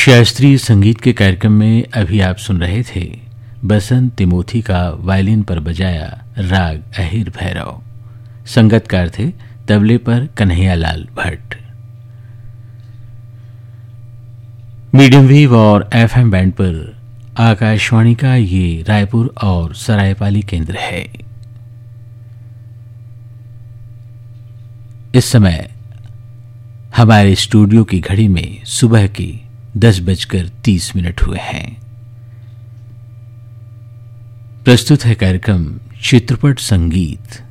शास्त्रीय संगीत के कार्यक्रम में अभी आप सुन रहे थे बसंत तिमोथी का वायलिन पर बजाया राग अहिर भैरव। संगतकार थे तबले पर कन्हैयालाल भट्ट। मीडियम वेव और एफएम बैंड पर आकाशवाणी का ये रायपुर और सरायपाली केंद्र है। इस समय हमारे स्टूडियो की घड़ी में सुबह की 10:30 हुए हैं। प्रस्तुत है कार्यक्रम चित्रपट संगीत।